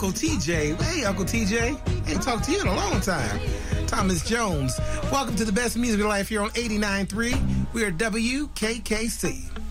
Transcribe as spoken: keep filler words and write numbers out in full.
Uncle T J. Hey, Uncle T J. Ain't talked to you in a long time. Thomas Jones. Welcome to the best music of life here on eighty-nine point three. We are W K K C.